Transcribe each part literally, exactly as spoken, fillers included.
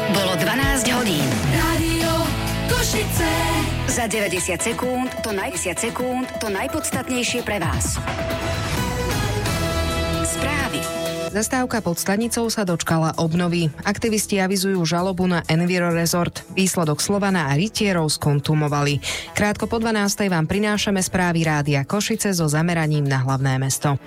Bolo dvanásť hodín. Rádio Košice. Za deväťdesiat sekúnd to najviac sekúnd to najpodstatnejšie pre vás. Správy. Zastávka pod stanicou sa dočkala obnovy. Aktivisti avizujú žalobu na Enviro Resort. Výsledok Slovana a Rytierov skontumovali. Krátko po dvanástej vám prinášame správy Rádia Košice so zameraním na hlavné mesto.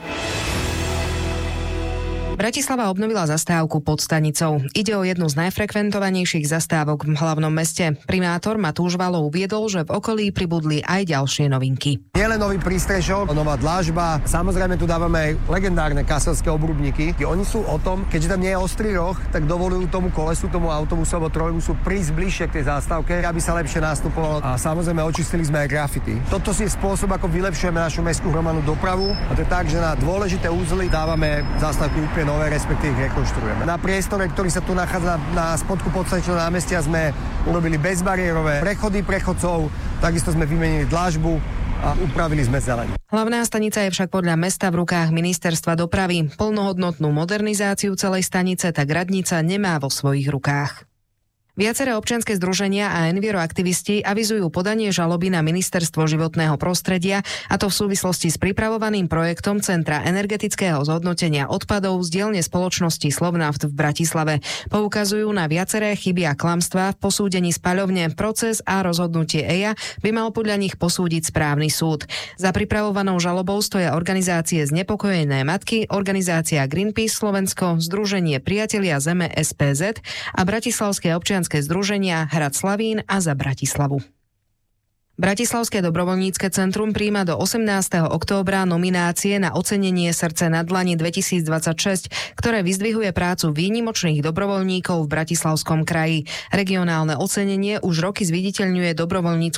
Bratislava obnovila zastávku pod stanicou. Ide o jednu z najfrekventovanejších zastávok v hlavnom meste. Primátor Matúš Valo uviedol, že v okolí pribudli aj ďalšie novinky. Nielen nový prístrešok, nová dlážba, samozrejme tu dávame aj legendárne kaselské obrubníky. Oni sú o tom, keďže tam nie je ostrý roh, tak dovolujú tomu kolesu, tomu autobusu alebo trolejbusu prísť bližšie k tej zástavke, aby sa lepšie nastupovalo. A samozrejme očistili sme aj grafity. Toto je spôsob, ako vylepšujeme našu mestskú hromadnú dopravu. A to je tak, že na dôležité úzly dávame zástavky úplne nové, respektíve ich rekonštruujeme. Na priestore, ktorý sa tu nachádza na spodku podstaničného námestia, sme urobili bezbariérové prechody prechodcov, takisto sme vymenili dlážbu a upravili sme zeleň. Hlavná stanica je však podľa mesta v rukách Ministerstva dopravy. Plnohodnotnú modernizáciu celej stanice tak radnica nemá vo svojich rukách. Viaceré občianske združenia a enviroaktivisti avizujú podanie žaloby na Ministerstvo životného prostredia, a to v súvislosti s pripravovaným projektom Centra energetického zhodnotenia odpadov z dielne spoločnosti Slovnaft v Bratislave. Poukazujú na viaceré chyby a klamstvá v posúdení spaľovne. Proces a rozhodnutie é í á by mal podľa nich posúdiť správny súd. Za pripravovanou žalobou stoja organizácie Znepokojené matky, organizácia Greenpeace Slovensko, Združenie Priatelia Zeme es pé zet a Bratislavské občianske združenia Hrad Slavín a Za Bratislavu. Bratislavské dobrovoľnícke centrum prijíma do osemnásteho októbra nominácie na ocenenie Srdce na dlani dvetisícdvadsaťšesť, ktoré vyzdvihuje prácu výnimočných dobrovoľníkov v Bratislavskom kraji. Regionálne ocenenie už roky zviditeľňuje dobrovoľnícku